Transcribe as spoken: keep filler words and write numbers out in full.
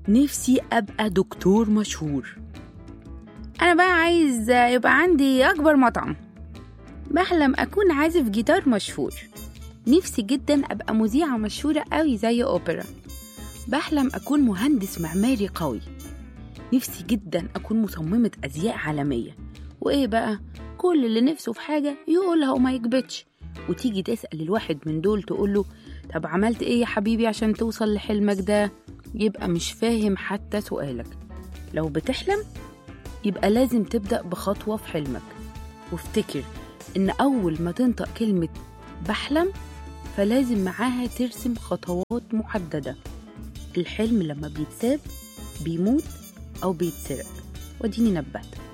نفسي أبقى دكتور مشهور. أنا بقى عايز يبقى عندي أكبر مطعم. بحلم أكون عازف جيتار مشهور. نفسي جدا أبقى مذيعة مشهورة قوي زي أوبرا. بحلم أكون مهندس معماري قوي. نفسي جدا أكون مصممة أزياء عالمية. وإيه بقى؟ كل اللي نفسه في حاجة يقولها وما يكبتش. وتيجي تسأل الواحد من دول تقوله طب عملت إيه يا حبيبي عشان توصل لحلمك ده؟ يبقى مش فاهم حتى سؤالك. لو بتحلم يبقى لازم تبدأ بخطوة في حلمك، وافتكر إن أول ما تنطق كلمة بحلم فلازم معاها ترسم خطوات محددة. الحلم لما بيتساب بيموت أو بيتسرق، وديني نبهتك.